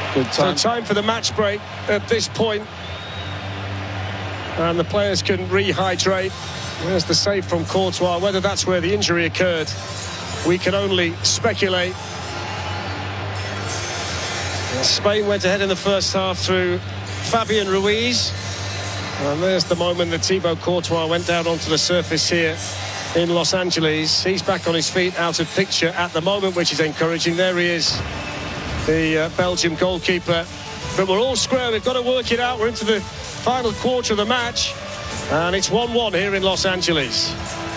Good time. So time for the match break at this point. And the players can rehydrate. There's the save from Courtois. Whether that's where the injury occurred, we can only speculate. Spain went ahead in the first half through Fabian Ruiz. And there's the moment that Thibaut Courtois went down onto the surface here in Los Angeles. He's back on his feet, out of picture at the moment, which is encouraging. There he is, the Belgium goalkeeper. But we're all square. We've got to work it out. We're into the final quarter of the match. And it's 1-1 here in Los Angeles.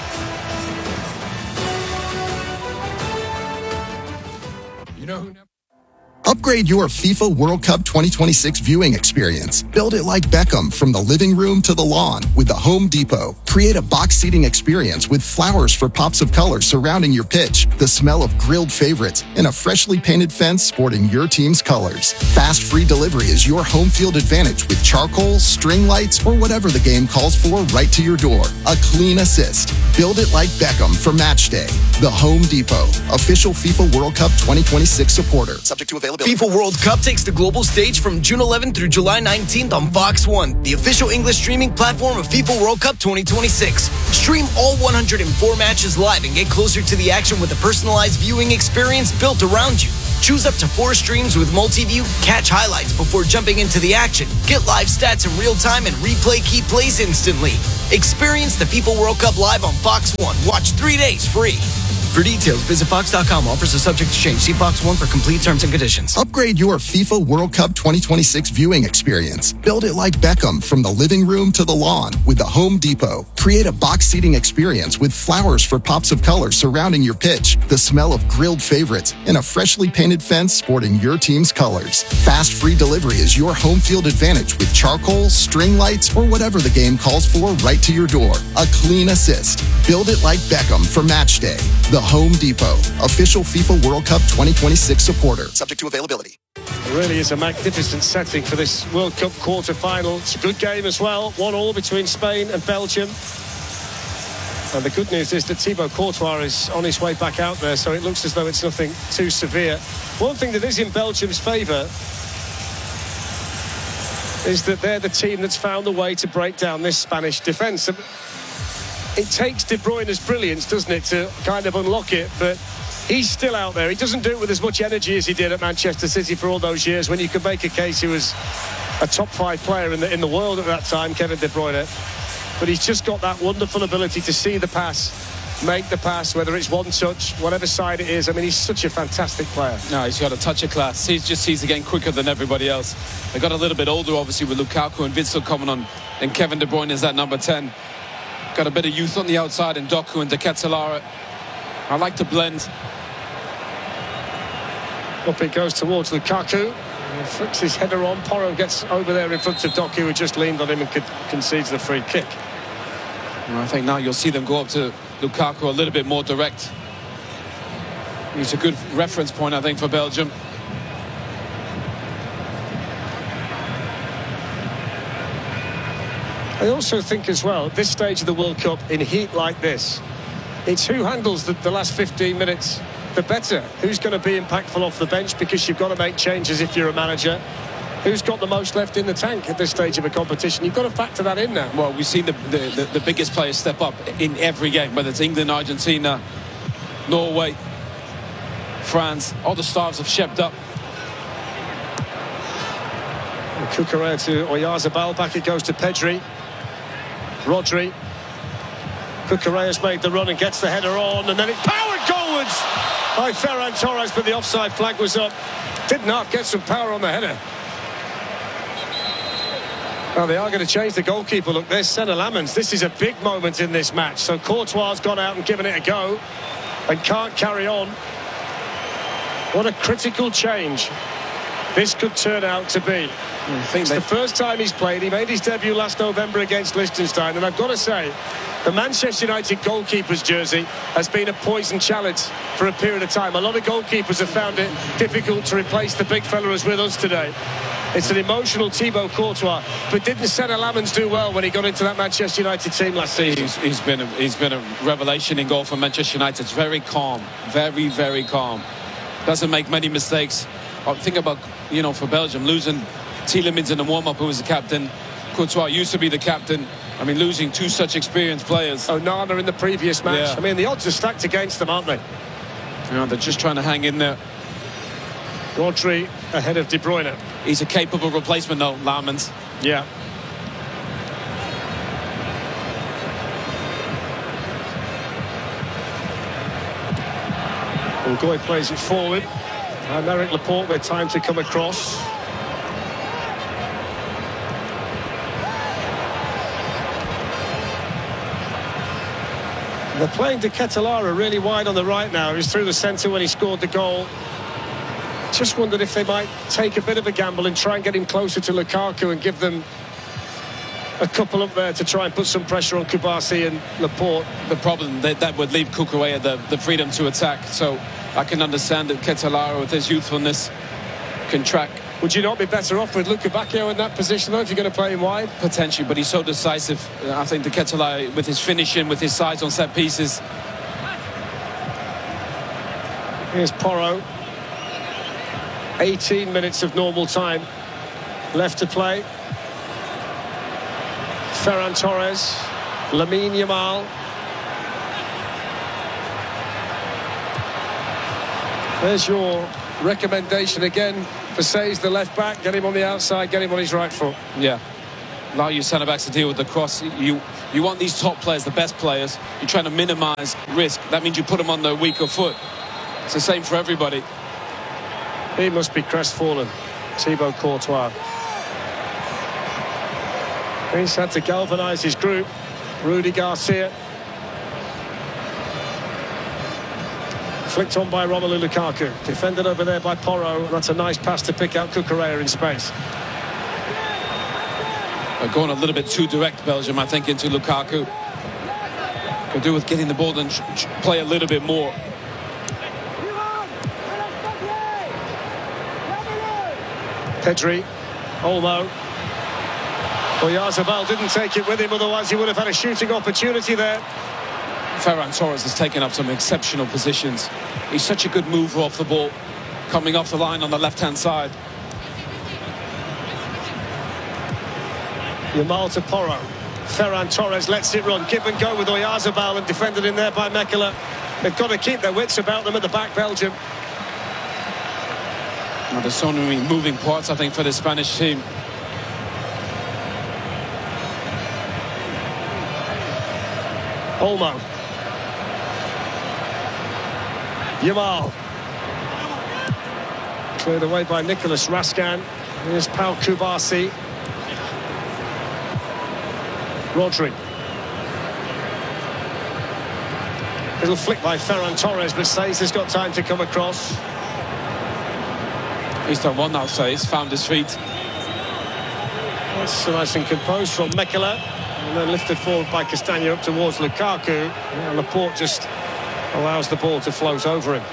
Upgrade your FIFA World Cup 2026 viewing experience. Build it like Beckham from the living room to the lawn with the Home Depot. Create a box seating experience with flowers for pops of color surrounding your pitch, the smell of grilled favorites, and a freshly painted fence sporting your team's colors. Fast free delivery is your home field advantage with charcoal, string lights, or whatever the game calls for right to your door. A clean assist. Build it like Beckham for match day. The Home Depot, official FIFA World Cup 2026 supporter. Subject to availability. FIFA World Cup takes the global stage from June 11th through July 19th on Fox One, the official English streaming platform of FIFA World Cup 2026. Stream all 104 matches live and get closer to the action with a personalized viewing experience built around you. Choose up to 4 streams with multi-view, catch highlights before jumping into the action, get live stats in real time, and replay key plays instantly. Experience the FIFA World Cup live on Fox One. Watch 3 days free. For details, visit Fox.com. Offers are subject to change. See Fox One for complete terms and conditions. Upgrade your FIFA World Cup 2026 viewing experience. Build it like Beckham from the living room to the lawn with the Home Depot. Create a box seating experience with flowers for pops of color surrounding your pitch, the smell of grilled favorites, and a freshly painted fence sporting your team's colors. Fast free delivery is your home field advantage with charcoal, string lights, or whatever the game calls for right to your door. A clean assist. Build it like Beckham for match day. The Home Depot, official FIFA World Cup 2026 supporter. Subject to availability. It really is a magnificent setting for this World Cup quarter-final. It's a good game as well. 1-1 between Spain and Belgium. And the good news is that Thibaut Courtois is on his way back out there, so it looks as though it's nothing too severe. One thing that is in Belgium's favour is that they're the team that's found the way to break down this Spanish defence. It takes De Bruyne's brilliance, doesn't it, to kind of unlock it, but he's still out there. He doesn't do it with as much energy as he did at Manchester City for all those years, when you could make a case he was a top 5 player in the world at that time, Kevin De Bruyne. But he's just got that wonderful ability to see the pass, make the pass, whether it's one touch, whatever side it is. I mean, he's such a fantastic player. No, he's got a touch of class. He just sees the game quicker than everybody else. They got a little bit older, obviously, with Lukaku and Witsel coming on, and Kevin De Bruyne is at number 10. Got a bit of youth on the outside in Doku and De Ketelaere. I like to blend. Up it goes towards Lukaku. He flicks his header on. Porro gets over there in front of Doku, who just leaned on him and concedes the free kick. I think now you'll see them go up to Lukaku a little bit more direct. He's a good reference point, I think, for Belgium. I also think as well, at this stage of the World Cup, in heat like this, it's who handles the last 15 minutes the better. Who's going to be impactful off the bench, because you've got to make changes if you're a manager. Who's got the most left in the tank at this stage of a competition? You've got to factor that in now. Well, we've seen the biggest players step up in every game, whether it's England, Argentina, Norway, France. All the stars have stepped up. Cucurella to Oyarzabal. Back it goes to Pedri. Rodri. Cucurella's made the run and gets the header on, and then it's powered goalwards by Ferran Torres, but the offside flag was up. Didn't half get some power on the header. Well, they are going to change the goalkeeper. Look, there's Senna Lamens. This is a big moment in this match. So Courtois has gone out and given it a go and can't carry on. What a critical change this could turn out to be. It's the first time he's played. He made his debut last November against Liechtenstein, and I've got to say, the Manchester United goalkeeper's jersey has been a poison challenge for a period of time. A lot of goalkeepers have found it difficult to replace the big fella who's with us today. It's an emotional Thibaut Courtois, but didn't Senna Lamens do well when he got into that Manchester United team last season? He's been a revelation in goal for Manchester United. It's very calm, very, very calm. doesn't make many mistakes. Think about, you know, for Belgium, losing Tielemans in the warm-up, who was the captain. Courtois used to be the captain. I mean, losing two such experienced players. Onana in the previous match. Yeah. I mean, the odds are stacked against them, aren't they? You know, they're just trying to hang in there. Rodri ahead of De Bruyne. He's a capable replacement, though, Lammens. Yeah. Goy plays it forward. And Eric Laporte with time to come across. They're playing De Ketelaere really wide on the right now. He was through the centre when he scored the goal. Just wondered if they might take a bit of a gamble and try and get him closer to Lukaku and give them a couple up there to try and put some pressure on Kubasi and Laporte. The problem, that would leave Cucurella the freedom to attack. So I can understand that Ketelaere, with his youthfulness, can track. Would you not be better off with Luka Bacchio in that position, though, if you're going to play him wide? Potentially, but he's so decisive. I think the Ketelaere, with his finishing, with his size on set pieces. Here's Porro. 18 minutes of normal time left to play. Ferran Torres, Lamine Yamal. There's your recommendation again for Sey's the left back. Get him on the outside, get him on his right foot. Yeah. Allow your centre backs to deal with the cross. You want these top players, the best players. You're trying to minimise risk. That means you put them on the weaker foot. It's the same for everybody. He must be crestfallen, Thibaut Courtois. He's had to galvanise his group. Rudy Garcia. Flicked on by Romelu Lukaku. Defended over there by Porro. And that's a nice pass to pick out Cucurella in space. They're going a little bit too direct, Belgium, I think, into Lukaku. Could do with getting the ball and play a little bit more. Pedri. Olmo. Oyarzabal didn't take it with him, otherwise he would have had a shooting opportunity there. Ferran Torres has taken up some exceptional positions. He's such a good mover off the ball, coming off the line on the left-hand side. Yamal to Porro. Ferran Torres lets it run. Give and go with Oyarzabal and defended in there by Mekela. They've got to keep their wits about them at the back, Belgium. Now, there's so many moving parts, I think, for the Spanish team. Olmo. Yamal. Cleared away by Nicolas Rascan. Here's Pau Kubasi. Rodri. Little flick by Ferran Torres, but Sey's has got time to come across. He's done one now, Sey's found his feet. That's nice and composed from Mekela. And then lifted forward by Castagna up towards Lukaku. And Laporte just allows the ball to float over him.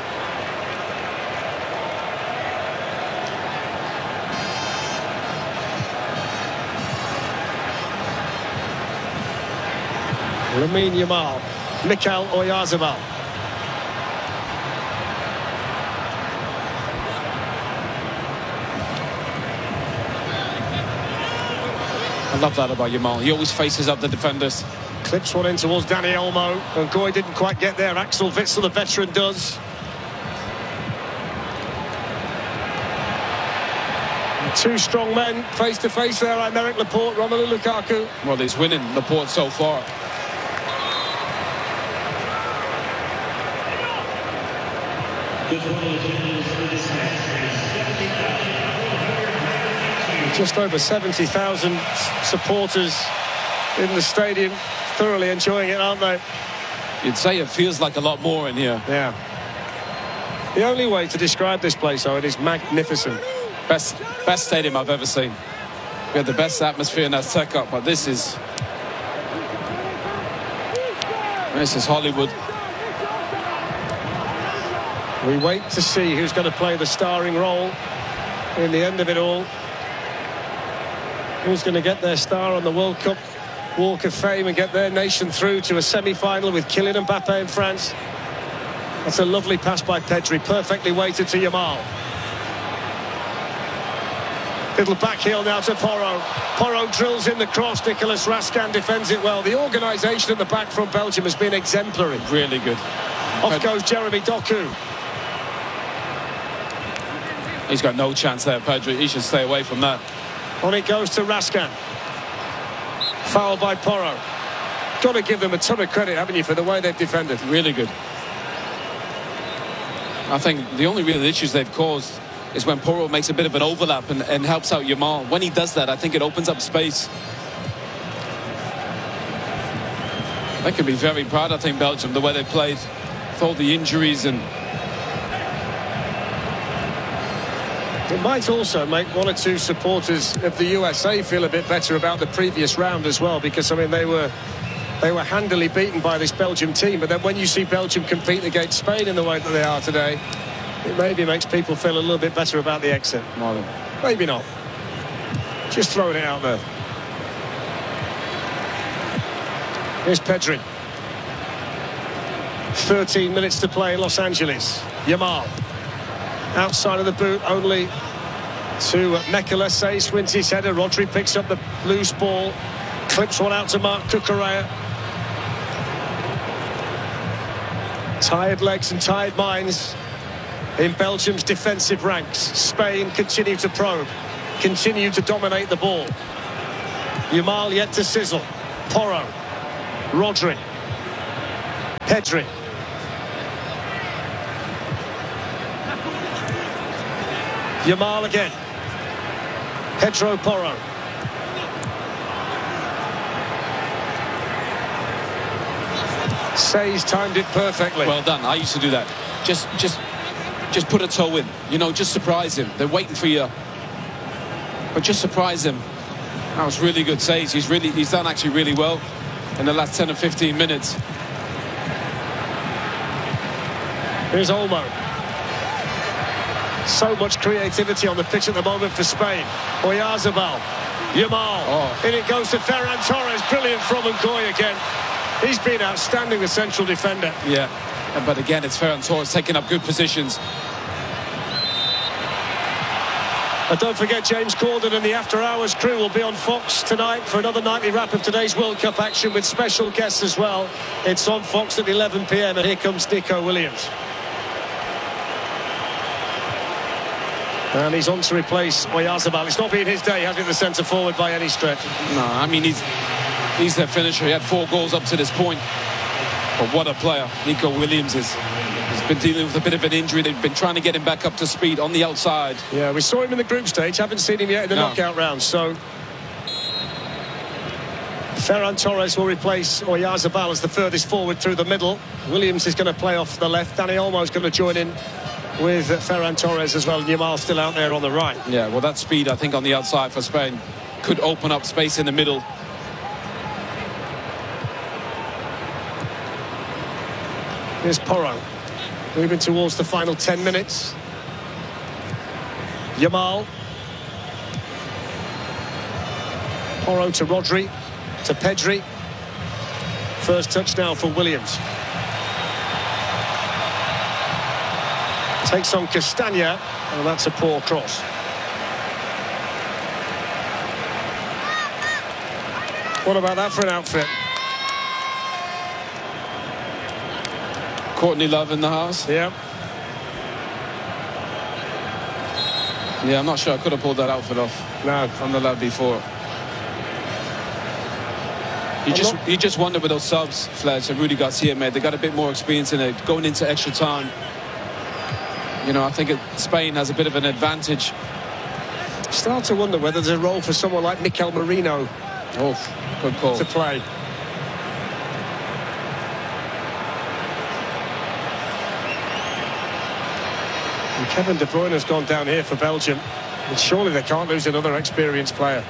Lamine Yamal. Mikel Oyarzabal. I love that about Yamal. He always faces up the defenders. Clips one in towards Dani Olmo. And Goy didn't quite get there. Axel Witsel, the veteran, does. Two strong men face to face there. Aymeric Laporte, Romelu Lukaku. Well, he's winning Laporte so far. Just over 70,000 supporters in the stadium, thoroughly enjoying it, aren't they? You'd say it feels like a lot more in here. Yeah. The only way to describe this place, Owen, is magnificent. Best stadium I've ever seen. We had the best atmosphere in that Cup, but this is Hollywood. We wait to see who's going to play the starring role in the end of it all. Who's going to get their star on the World Cup Walk of Fame and get their nation through to a semi-final with Kylian Mbappe in France? That's a lovely pass by Pedri, perfectly weighted to Yamal. Little back heel now to Porro. Porro drills in the cross. Nicolas Raskin defends it well. The organisation at the back from Belgium has been exemplary. Really good. Off goes Jeremy Doku. He's got no chance there, Pedri. He should stay away from that. On it goes to Raskin. Foul by Porro. Got to give them a ton of credit, haven't you, for the way they've defended. Really good. I think the only real issues they've caused is when Porro makes a bit of an overlap and helps out Yamal. When he does that, I think it opens up space. They can be very proud, I think, Belgium, the way they played with all the injuries. And it might also make one or two supporters of the USA feel a bit better about the previous round as well, because, I mean, they were handily beaten by this Belgium team. But then when you see Belgium compete against Spain in the way that they are today, it maybe makes people feel a little bit better about the exit. Maybe not. Just throwing it out there. Here's Pedri. 13 minutes to play in Los Angeles. Yamal. Outside of the boot, only to Mekele. Says wins his header. Rodri picks up the loose ball. Clips one out to Marc Cucurella. Tired legs and tired minds in Belgium's defensive ranks. Spain continue to probe, continue to dominate the ball. Yamal yet to sizzle. Porro. Rodri. Pedri. Yamal again. Pedro Porro. Says timed it perfectly. well done. I used to do that. Just put a toe in. You know, just surprise him. They're waiting for you, but just surprise him. That was really good saves. He's done actually really well in the last 10 or 15 minutes. Here's Olmo. So much creativity on the pitch at the moment for Spain. Oyarzabal. Yamal. In it goes to Ferran Torres. Brilliant from Ngoy again. He's been outstanding, the central defender. Yeah, but again, it's Ferran Torres taking up good positions. And don't forget, James Corden and the After Hours crew will be on Fox tonight for another nightly wrap of today's World Cup action with special guests as well. It's on Fox at 11 p.m. and here comes Nico Williams. And he's on to replace Oyarzabal. It's not been his day, has it, the centre forward by any stretch? No, I mean, he's their finisher. He had 4 goals up to this point. But what a player Nico Williams is. He's been dealing with a bit of an injury. They've been trying to get him back up to speed on the outside. Yeah, we saw him in the group stage. Haven't seen him yet in the knockout round. So Ferran Torres will replace Oyarzabal as the furthest forward through the middle. Williams is going to play off the left. Dani Olmo is going to join in with Ferran Torres as well. Yamal still out there on the right. Yeah, well, that speed, I think, on the outside for Spain could open up space in the middle. Here's Porro. Moving towards the final 10 minutes. Yamal. Porro to Rodri. To Pedri. First touch now for Williams. Takes on Castagna. And that's a poor cross. What about that for an outfit? Courtney Love in the house. Yeah. Yeah, I'm not sure I could have pulled that outfit off. No. From the lad before. You just wonder with those subs, Fletch and Rudy Garcia made. They got a bit more experience in it, going into extra time. You know, I think Spain has a bit of an advantage. Start to wonder whether there's a role for someone like Mikel Merino. Oh, good call. To play. And Kevin De Bruyne has gone down here for Belgium. And surely they can't lose another experienced player.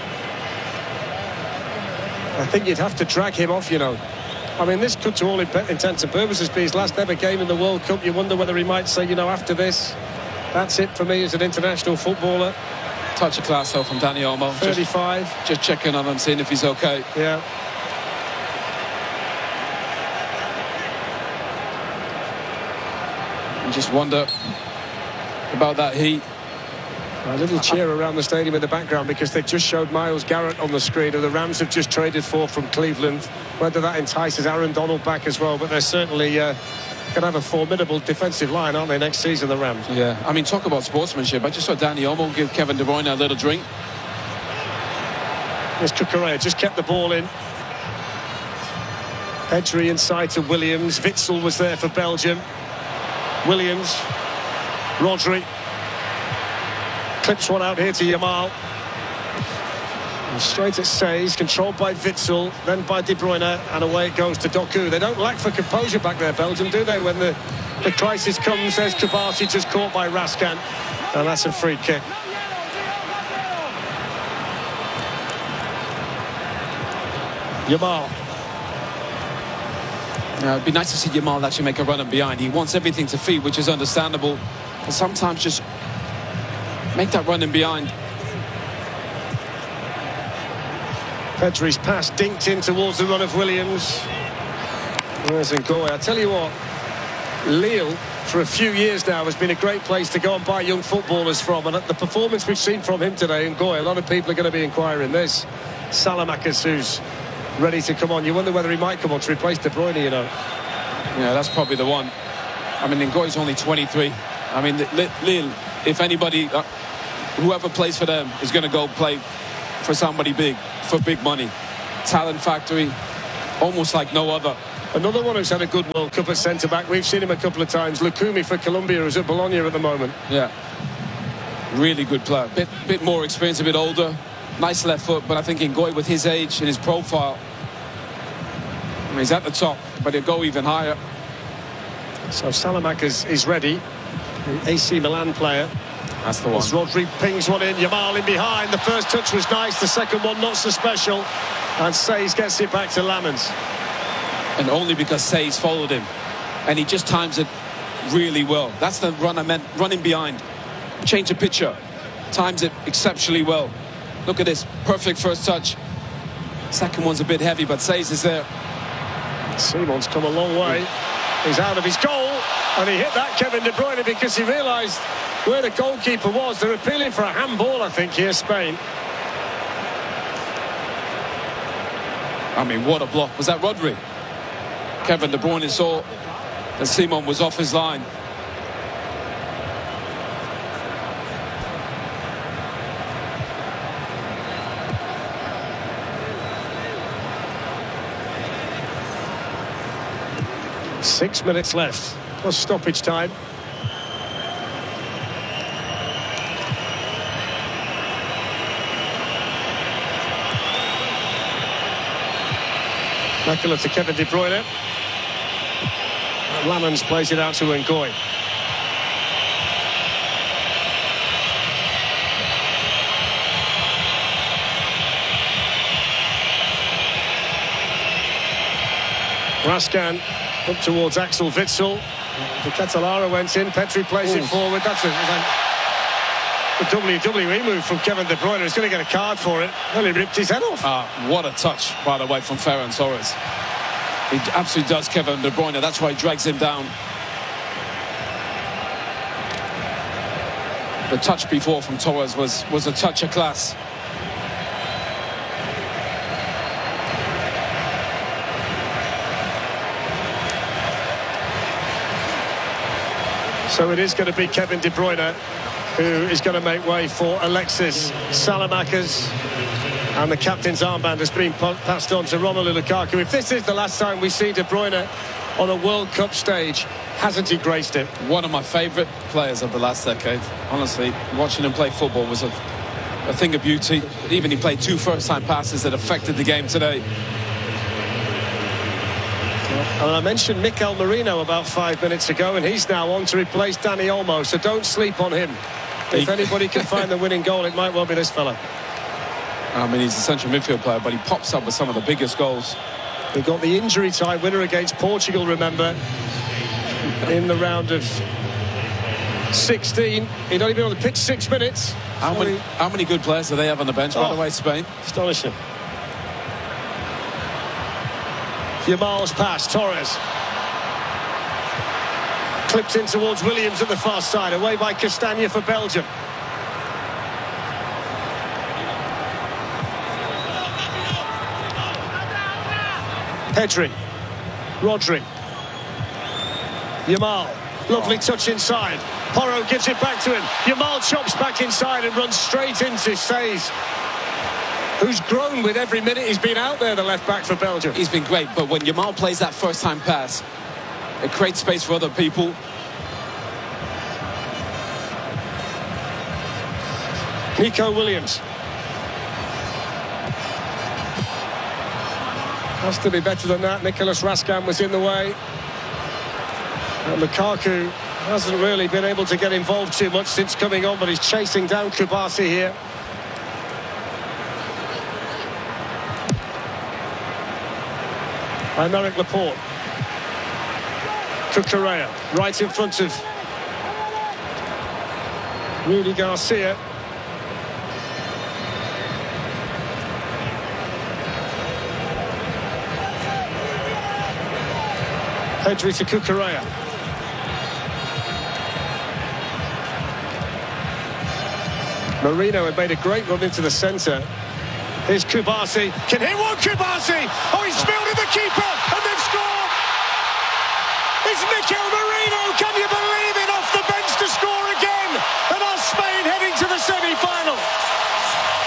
I think you'd have to drag him off, you know. I mean, this could, to all intents and purposes, be his last ever game in the World Cup. You wonder whether he might say, you know, after this, that's it for me as an international footballer. Touch of class, though, from Dani Olmo. 35. Just checking on him, seeing if he's okay. Yeah. just wonder about that heat. A little cheer around the stadium in the background because they've just showed Myles Garrett on the screen, who the Rams have just traded for from Cleveland. Whether that entices Aaron Donald back as well, but they're certainly going to have a formidable defensive line, aren't they, next season, the Rams? Yeah, I mean, talk about sportsmanship. I just saw Danny Olmo give Kevin De Bruyne a little drink. Here's Cucurella, just kept the ball in. Pedri inside to Williams. Witsel was there for Belgium. Williams. Rodri. Clips one out here to Yamal. And straight at Says, controlled by Witsel, then by De Bruyne, and away it goes to Doku. They don't lack for composure back there, Belgium, do they? When the crisis comes, there's Kovacic just caught by Raskan, and that's a free kick. Yamal. It'd be nice to see Yamal actually make a run and behind. He wants everything to feed, which is understandable, but sometimes just make that run and behind. Pedri's pass dinked in towards the run of Williams. There's Ngoy. I tell you what, Lille for a few years now has been a great place to go and buy young footballers from, and the performance we've seen from him today, Ngoy, a lot of people are going to be inquiring this. Salamakers, who's ready to come on. You wonder whether he might come on to replace De Bruyne, you know. Yeah, that's probably the one. I mean, Ngoy's only 23. I mean, Lille, if anybody, whoever plays for them is going to go play for somebody big, for big money. Talent factory, almost like no other. Another one who's had a good World Cup at centre-back. We've seen him a couple of times. Lukumi for Colombia, who's at Bologna at the moment. Yeah. Really good player. Bit more experienced, a bit older. Nice left foot, but I think Ngoy, with his age and his profile, I mean, he's at the top, but he'll go even higher. So Salamakers is ready. The AC Milan player. That's the one. As Rodri pings one in, Yamal in behind. The first touch was nice, the second one not so special. And Says gets it back to Lamens. And only because Says followed him. And he just times it really well. That's the run I meant, running behind. Change the picture. Times it exceptionally well. Look at this, perfect first touch. Second one's a bit heavy, but Says is there. Simon's come a long way. He's out of his goal, and he hit that Kevin De Bruyne because he realised where the goalkeeper was. They're appealing for a handball, I think, here, Spain. I mean, what a block. Was that Rodri? Kevin De Bruyne saw that Simon was off his line. Six minutes left, plus stoppage time. Makula to Kevin De Bruyne. Lamens plays it out to Ngoy. Raskan up towards Axel Witsel. The Catalara went in. Pedri plays it forward. That's a WWE move from Kevin De Bruyne. He's going to get a card for it. Well, he ripped his head off. What a touch, by the way, from Ferran Torres. He absolutely does Kevin De Bruyne. That's why he drags him down. The touch before from Torres was a touch of class. So it is going to be Kevin De Bruyne who is going to make way for Alexis Salamakers. And the captain's armband has been passed on to Romelu Lukaku. If this is the last time we see De Bruyne on a World Cup stage, hasn't he graced it? One of my favourite players of the last decade. Honestly, watching him play football was a thing of beauty. Even he played 2 first-time passes that affected the game today. And I mentioned Mikel Merino about 5 minutes ago, and he's now on to replace Danny Olmo, so don't sleep on him. If anybody can find the winning goal, it might well be this fella. I mean, he's a central midfield player, but he pops up with some of the biggest goals. He got the injury time winner against Portugal, remember, in the round of 16. He'd only been on the pitch 6 minutes. How many good players do they have on the bench, by the way, Spain? Astonishing. Yamal's pass, Torres. Clipped in towards Williams at the far side. Away by Castagna for Belgium. Pedri. Rodri. Yamal. Lovely touch inside. Porro gives it back to him. Yamal chops back inside and runs straight into Says, who's grown with every minute he's been out there, the left back for Belgium. He's been great, but when Yamal plays that first-time pass, it creates space for other people. Nico Williams. Has to be better than that. Nicolas Raskin was in the way. And Lukaku hasn't really been able to get involved too much since coming on, but he's chasing down Kubasi here. Aymeric Laporte. Cucurella, right in front of Rudy Garcia. Pedri to Cucurella. Marino had made a great run into the centre. Here's Kubasi. Can hit one, Kubasi! Oh, he's spilled in the keeper, and they've scored! It's Mikel Marino!